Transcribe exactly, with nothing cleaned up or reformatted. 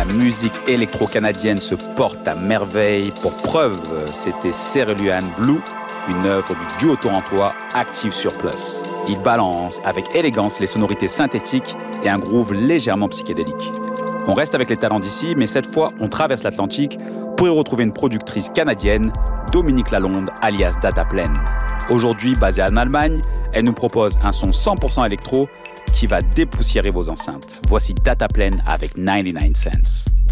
La musique électro-canadienne se porte à merveille. Pour preuve, c'était Cerulean Blue, une œuvre du duo torontois Active Surplus. Il balance avec élégance les sonorités synthétiques et un groove légèrement psychédélique. On reste avec les talents d'ici, mais cette fois, on traverse l'Atlantique pour y retrouver une productrice canadienne, Dominique Lalonde, alias Dataplane. Aujourd'hui basée en Allemagne, elle nous propose un son cent pour cent électro qui va dépoussiérer vos enceintes. Voici Dataplane avec quatre-vingt-dix-neuf cents.